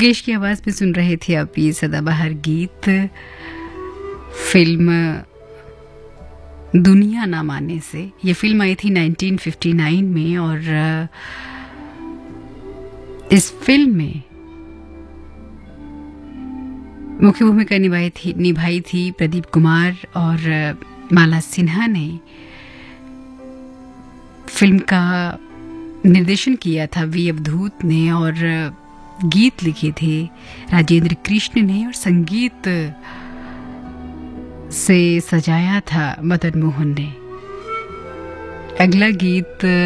मुकेश की आवाज़ में सुन रहे थे आप ये सदाबहार गीत फिल्म दुनिया ना माने से। ये फिल्म आई थी 1959 में और इस फिल्म में मुख्य भूमिका निभाई थी प्रदीप कुमार और माला सिन्हा ने। फिल्म का निर्देशन किया था वी अवधूत ने और गीत लिखे थे राजेंद्र कृष्ण ने और संगीत से सजाया था मदन मोहन ने। अगला गीत